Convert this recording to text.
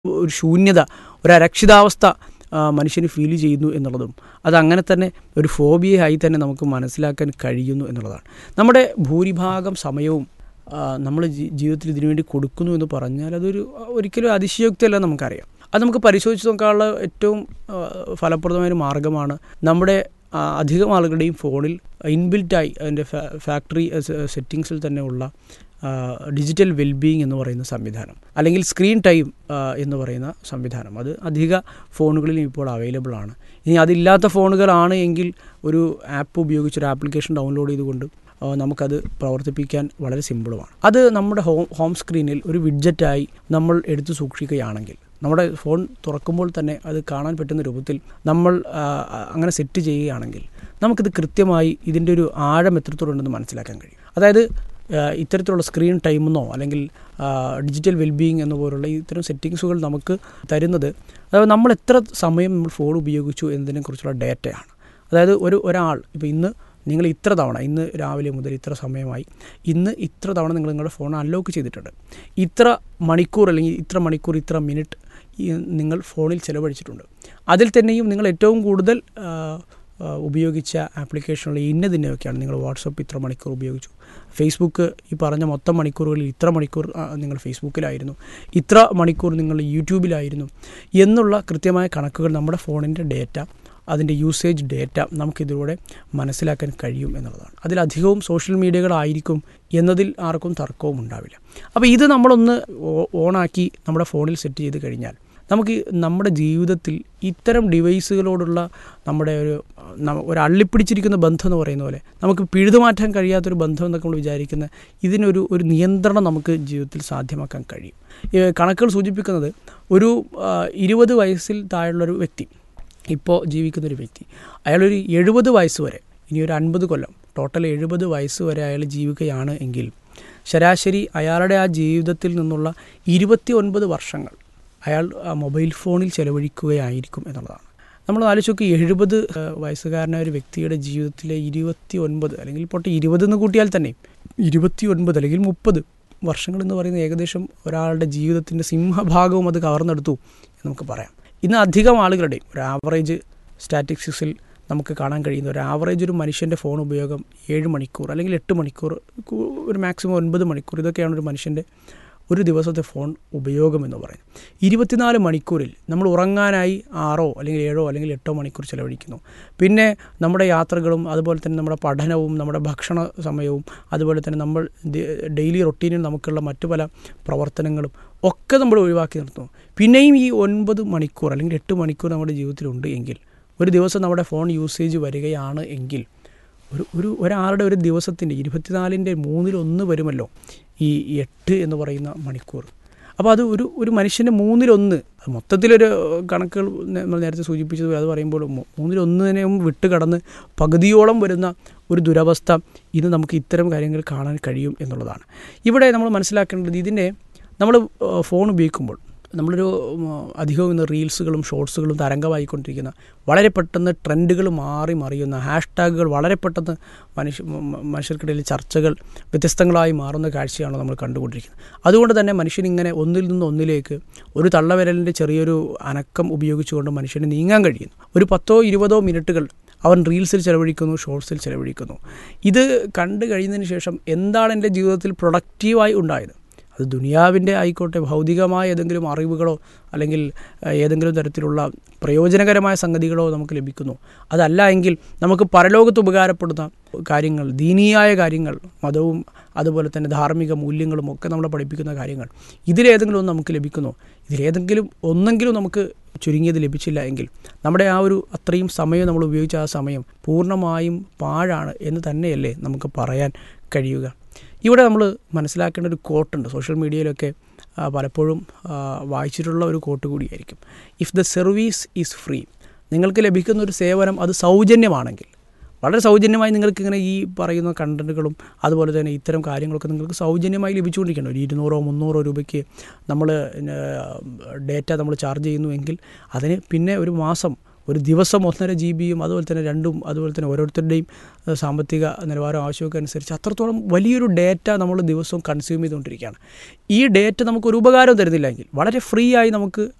ഒരു ശൂന്യത, ഒരു അരക്ഷിതാവസ്ഥ മനുഷ്യന് ഫീൽ ചെയ്യുന്നു എന്നുള്ളതും അതങ്ങനെ തന്നെ ഒരു ഫോബിയയായി തന്നെ നമുക്ക് മനസ്സിലാക്കാൻ കഴിയുന്നു എന്നുള്ളതാണ്. നമ്മുടെ ഭൂരിഭാഗം സമയവും നമ്മൾ ജീവിതത്തിൽ ഇതിനുവേണ്ടി കൊടുക്കുന്നു എന്ന് പറഞ്ഞാൽ അതൊരു ഒരിക്കലും അതിശയോക്തിയല്ല, നമുക്കറിയാം. അത് നമുക്ക് പരിശോധിച്ച് നോക്കാനുള്ള ഏറ്റവും ഫലപ്രദമായ മാർഗ്ഗമാണ് നമ്മുടെ അധികം ആളുകളുടെയും ഫോണിൽ ഇൻബിൽറ്റായി അതിൻ്റെ ഫാക്ടറി സെറ്റിങ്സിൽ തന്നെ ഉള്ള ഡിജിറ്റൽ വെൽബീയിങ് എന്ന് പറയുന്ന സംവിധാനം, അല്ലെങ്കിൽ സ്ക്രീൻ ടൈം എന്ന് പറയുന്ന സംവിധാനം. അത് അധിക ഫോണുകളിലും ഇപ്പോൾ അവൈലബിൾ ആണ്. ഇനി അതില്ലാത്ത ഫോണുകളാണ് എങ്കിൽ ഒരു ആപ്പ് ഉപയോഗിച്ച് ഒരു ആപ്ലിക്കേഷൻ ഡൗൺലോഡ് ചെയ്തുകൊണ്ട് നമുക്കത് പ്രവർത്തിപ്പിക്കാൻ വളരെ സിമ്പിളുമാണ്. അത് നമ്മുടെ ഹോം സ്ക്രീനിൽ ഒരു വിഡ്ജറ്റായി നമ്മൾ എടുത്തു സൂക്ഷിക്കുകയാണെങ്കിൽ, നമ്മുടെ ഫോൺ തുറക്കുമ്പോൾ തന്നെ അത് കാണാൻ പറ്റുന്ന രൂപത്തിൽ നമ്മൾ അങ്ങനെ സെറ്റ് ചെയ്യുകയാണെങ്കിൽ നമുക്കിത് കൃത്യമായി ഇതിൻ്റെ ഒരു ആഴം എത്രത്തോളം മനസ്സിലാക്കാൻ കഴിയും. അതായത് ഇത്തരത്തിലുള്ള സ്ക്രീൻ ടൈമെന്നോ അല്ലെങ്കിൽ ഡിജിറ്റൽ വെൽബീയിങ് എന്ന പോലുള്ള ഇത്തരം സെറ്റിങ്സുകൾ നമുക്ക് തരുന്നത്, അതായത് നമ്മൾ എത്ര സമയം നമ്മൾ ഫോൺ ഉപയോഗിച്ചു എന്നതിനെക്കുറിച്ചുള്ള ഡേറ്റയാണ്. അതായത് ഒരാൾ ഇപ്പോൾ നിങ്ങൾ ഇത്ര തവണ, ഇന്ന് രാവിലെ മുതൽ ഇത്ര സമയമായി, ഇന്ന് ഇത്ര തവണ നിങ്ങളുടെ ഫോൺ അൺലോക്ക് ചെയ്തിട്ടുണ്ട്, ഇത്ര മണിക്കൂർ അല്ലെങ്കിൽ ഇത്ര മണിക്കൂർ ഇത്ര മിനിറ്റ് നിങ്ങൾ ഫോണിൽ ചിലവഴിച്ചിട്ടുണ്ട്, അതിൽ തന്നെയും നിങ്ങൾ ഏറ്റവും കൂടുതൽ ഉപയോഗിച്ച ആപ്ലിക്കേഷനുള്ള ഇന്നതിൻ്റെയൊക്കെയാണ്. നിങ്ങൾ വാട്സപ്പ് ഇത്ര മണിക്കൂർ ഉപയോഗിച്ചു, ഫേസ്ബുക്ക് ഈ പറഞ്ഞ മൊത്തം മണിക്കൂറുകളിൽ ഇത്ര മണിക്കൂർ നിങ്ങൾ ഫേസ്ബുക്കിലായിരുന്നു, ഇത്ര മണിക്കൂർ നിങ്ങൾ യൂട്യൂബിലായിരുന്നു എന്നുള്ള കൃത്യമായ കണക്കുകൾ നമ്മുടെ ഫോണിൻ്റെ ഡേറ്റ, അതിൻ്റെ യൂസേജ് ഡേറ്റ നമുക്കിതിലൂടെ മനസ്സിലാക്കാൻ കഴിയും എന്നുള്ളതാണ്. അതിലധികവും സോഷ്യൽ മീഡിയകളായിരിക്കും എന്നതിൽ ആർക്കും തർക്കവും ഉണ്ടാവില്ല. അപ്പോൾ ഇത് നമ്മളൊന്ന് ഓണാക്കി നമ്മുടെ ഫോണിൽ സെറ്റ് ചെയ്ത് കഴിഞ്ഞാൽ നമുക്ക് നമ്മുടെ ജീവിതത്തിൽ ഇത്തരം ഡിവൈസുകളോടുള്ള നമ്മുടെ ഒരു അള്ളിപ്പിടിച്ചിരിക്കുന്ന ബന്ധം എന്ന് പറയുന്ന പോലെ നമുക്ക് പിഴുതുമാറ്റാൻ കഴിയാത്തൊരു ബന്ധം എന്നൊക്കെ നമ്മൾ വിചാരിക്കുന്ന ഒരു നിയന്ത്രണം നമുക്ക് ജീവിതത്തിൽ സാധ്യമാക്കാൻ കഴിയും. കണക്കുകൾ സൂചിപ്പിക്കുന്നത് ഒരു 20 വയസ്സിൽ താഴെയുള്ളൊരു വ്യക്തി, ഇപ്പോൾ ജീവിക്കുന്നൊരു വ്യക്തി, അയാളൊരു 70 വയസ്സ് വരെ, ഇനി ഒരു 50 കൊല്ലം, ടോട്ടൽ 70 വയസ്സ് വരെ അയാൾ ജീവിക്കുകയാണ് എങ്കിൽ ശരാശരി അയാളുടെ ആ ജീവിതത്തിൽ നിന്നുള്ള 29 വർഷങ്ങൾ അയാൾ മൊബൈൽ ഫോണിൽ ചെലവഴിക്കുകയായിരിക്കും എന്നുള്ളതാണ്. നമ്മൾ ആലോചിച്ച് നോക്കി, 70 വയസ്സുകാരനായ ഒരു വ്യക്തിയുടെ ജീവിതത്തിലെ 29 അല്ലെങ്കിൽ ഇപ്പോൾ 20 എന്ന് കൂട്ടിയാൽ തന്നെ 29 അല്ലെങ്കിൽ 30 വർഷങ്ങൾ എന്ന് പറയുന്നത് ഏകദേശം ഒരാളുടെ ജീവിതത്തിൻ്റെ സിംഹഭാഗവും അത് കവർന്നെടുത്തു എന്ന് നമുക്ക് പറയാം. ഇന്ന് അധികം ആളുകളുടെയും ഒരു ആവറേജ് സ്റ്റാറ്റിസ്റ്റിക്സിൽ നമുക്ക് കാണാൻ കഴിയുന്ന ഒരു ആവറേജ് ഒരു മനുഷ്യൻ്റെ ഫോൺ ഉപയോഗം 7 മണിക്കൂർ അല്ലെങ്കിൽ 8 മണിക്കൂർ, ഒരു മാക്സിമം 9 മണിക്കൂർ, ഇതൊക്കെയാണ് ഒരു മനുഷ്യൻ്റെ ഒരു ദിവസത്തെ ഫോൺ ഉപയോഗം എന്ന് പറയുന്നത്. 24 മണിക്കൂറിൽ നമ്മൾ ഉറങ്ങാനായി 6 അല്ലെങ്കിൽ 7 അല്ലെങ്കിൽ 8 മണിക്കൂർ ചിലവഴിക്കുന്നു. പിന്നെ നമ്മുടെ യാത്രകളും അതുപോലെ തന്നെ നമ്മുടെ പഠനവും നമ്മുടെ ഭക്ഷണ സമയവും അതുപോലെ തന്നെ നമ്മൾ ഡെയിലി റൊട്ടീനിൽ നമുക്കുള്ള മറ്റു പല പ്രവർത്തനങ്ങളും ഒക്കെ നമ്മൾ ഒഴിവാക്കി നിർത്തുന്നു. പിന്നെയും ഈ 9 മണിക്കൂർ അല്ലെങ്കിൽ 8 മണിക്കൂർ നമ്മുടെ ജീവിതത്തിലുണ്ട് എങ്കിൽ, ഒരു ദിവസം നമ്മുടെ ഫോൺ യൂസേജ് വരികയാണ് എങ്കിൽ ഒരാളുടെ ഒരു ദിവസത്തിൻ്റെ 24ൻ്റെ 1/3 വരുമല്ലോ ഈ 8 എന്ന് പറയുന്ന മണിക്കൂർ. അപ്പോൾ അത് ഒരു മനുഷ്യൻ്റെ 1/3, മൊത്തത്തിലൊരു കണക്കുകൾ നമ്മൾ നേരത്തെ സൂചിപ്പിച്ചത് അത് പറയുമ്പോൾ 1/3 വിട്ട് കടന്ന് പകുതിയോളം വരുന്ന ഒരു ദുരവസ്ഥ ഇന്ന് നമുക്ക് ഇത്തരം കാര്യങ്ങൾ കാണാൻ കഴിയും എന്നുള്ളതാണ്. ഇവിടെ നമ്മൾ മനസ്സിലാക്കേണ്ടത്, ഇതിൻ്റെ നമ്മൾ ഫോൺ ഉപയോഗിക്കുമ്പോൾ നമ്മളൊരു അധികവും ഇന്ന് റീൽസുകളും ഷോർട്സുകളും തരംഗമായിക്കൊണ്ടിരിക്കുന്ന, വളരെ പെട്ടെന്ന് ട്രെൻഡുകൾ മറിയുന്ന, ഹാഷ്ടാഗുകൾ വളരെ പെട്ടെന്ന് മനുഷ്യർക്കിടയിൽ ചർച്ചകൾ വ്യത്യസ്തങ്ങളായി മാറുന്ന കാഴ്ചയാണ് നമ്മൾ കണ്ടുകൊണ്ടിരിക്കുന്നത്. അതുകൊണ്ട് തന്നെ മനുഷ്യനിങ്ങനെ ഒന്നിൽ നിന്ന് ഒന്നിലേക്ക് ഒരു തള്ളവിരലിൻ്റെ ചെറിയൊരു അനക്കം ഉപയോഗിച്ചുകൊണ്ട് മനുഷ്യന് നീങ്ങാൻ കഴിയുന്നു. ഒരു 10-20 മിനിറ്റുകൾ അവൻ റീൽസിൽ ചിലവഴിക്കുന്നു, ഷോർട്സിൽ ചിലവഴിക്കുന്നു. ഇത് കണ്ടു കഴിയുന്നതിന് ശേഷം എന്താണ് എൻ്റെ ജീവിതത്തിൽ പ്രൊഡക്റ്റീവായി ഉണ്ടായത്? അത് ദുനിയാവിൻ്റെ ആയിക്കോട്ടെ, ഭൗതികമായ ഏതെങ്കിലും അറിവുകളോ അല്ലെങ്കിൽ ഏതെങ്കിലും തരത്തിലുള്ള പ്രയോജനകരമായ സംഗതികളോ നമുക്ക് ലഭിക്കുന്നു. അതല്ല എങ്കിൽ നമുക്ക് പരലോകത്ത് ഉപകാരപ്പെടുന്ന കാര്യങ്ങൾ, ദീനീയായ കാര്യങ്ങൾ, മതവും അതുപോലെ തന്നെ ധാർമ്മിക മൂല്യങ്ങളും ഒക്കെ നമ്മളെ പഠിപ്പിക്കുന്ന കാര്യങ്ങൾ, ഇതിലേതെങ്കിലും ഒന്ന് നമുക്ക് ലഭിക്കുന്നു. ഇതിലേതെങ്കിലും ഒന്നെങ്കിലും നമുക്ക് ചുരുങ്ങിയത് ലഭിച്ചില്ല എങ്കിൽ നമ്മുടെ ആ അത്രയും സമയം നമ്മൾ ഉപയോഗിച്ച ആ സമയം പൂർണ്ണമായും പാഴാണ് എന്ന് തന്നെയല്ലേ നമുക്ക് പറയാൻ കഴിയുക. ഇവിടെ നമ്മൾ മനസ്സിലാക്കേണ്ട ഒരു കോട്ടുണ്ട്, സോഷ്യൽ മീഡിയയിലൊക്കെ പലപ്പോഴും വായിച്ചിട്ടുള്ള ഒരു കോട്ട് കൂടിയായിരിക്കും. If the service is free, നിങ്ങൾക്ക് ലഭിക്കുന്ന ഒരു സേവനം അത് സൗജന്യമാണെങ്കിൽ, വളരെ സൗജന്യമായി നിങ്ങൾക്കിങ്ങനെ ഈ പറയുന്ന കണ്ടൻറ്റുകളും അതുപോലെ തന്നെ ഇത്തരം കാര്യങ്ങളൊക്കെ നിങ്ങൾക്ക് സൗജന്യമായി ലഭിച്ചുകൊണ്ടിരിക്കണം. ഒരു 200-300 രൂപയ്ക്ക് നമ്മൾ ഡേറ്റ നമ്മൾ ചാർജ് ചെയ്യുന്നുവെങ്കിൽ അതിന് പിന്നെ ഒരു മാസം ഒരു ദിവസം 1.5 GB അതുപോലെ തന്നെ 2 അതുപോലെ തന്നെ ഓരോരുത്തരുടെയും സാമ്പത്തിക നിലവാരം ആവശ്യമൊക്കെ അനുസരിച്ച് അത്രത്തോളം വലിയൊരു ഡേറ്റ നമ്മൾ ദിവസവും കൺസ്യൂം ചെയ്തുകൊണ്ടിരിക്കുകയാണ്. ഈ ഡേറ്റ നമുക്കൊരു ഉപകാരം തരുന്നില്ലെങ്കിൽ വളരെ ഫ്രീ ആയി നമുക്ക്